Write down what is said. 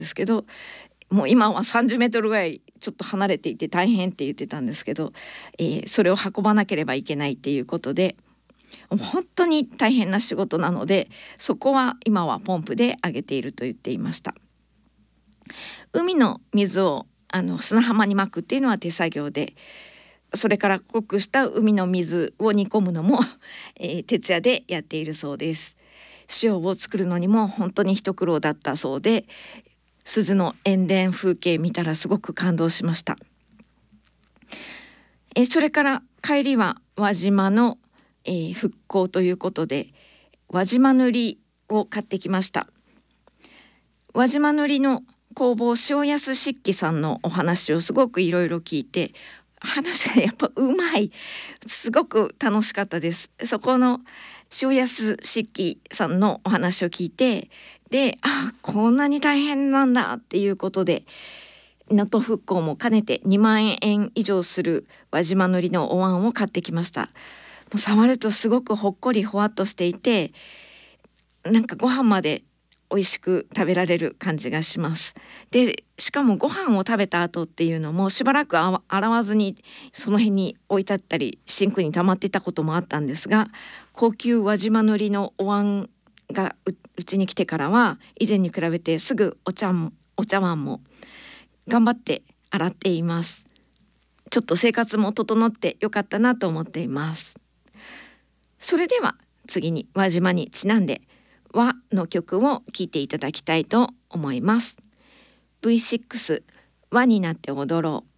ですけど、もう今は30メートルぐらいちょっと離れていて大変って言ってたんですけど、それを運ばなければいけないっていうことで本当に大変な仕事なので、そこは今はポンプで上げていると言っていました。海の水を砂浜にまくっていうのは手作業で、それから濃くした海の水を煮込むのも、徹夜でやっているそうです。塩を作るのにも本当に一苦労だったそうで、鈴の塩田風景見たらすごく感動しました。それから帰りは輪島の、復興ということで輪島塗を買ってきました。輪島塗の工房塩安漆器さんのお話をすごくいろいろ聞いて、話がやっぱうまい、すごく楽しかったです。そこの塩安漆器さんのお話を聞いて、でこんなに大変なんだっていうことで、能登復興も兼ねて2万円以上する輪島塗のお椀を買ってきました。もう触るとすごくほっこりほわっとしていて、なんかご飯まで美味しく食べられる感じがします。でしかもご飯を食べた後っていうのもしばらく洗わずにその辺に置いてあったりシンクに溜まってたこともあったんですが、高級輪島塗のお椀がうちに来てからは以前に比べてすぐお茶碗も頑張って洗っています。ちょっと生活も整ってよかったなと思っています。それでは次に輪島にちなんで和の曲を聴いていただきたいと思います。V6 和になって踊ろう。